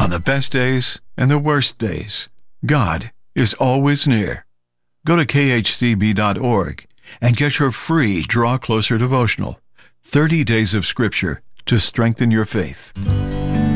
On the best days and the worst days, God is always near. Go to khcb.org and get your free Draw Closer devotional, 30 Days of Scripture to strengthen your faith.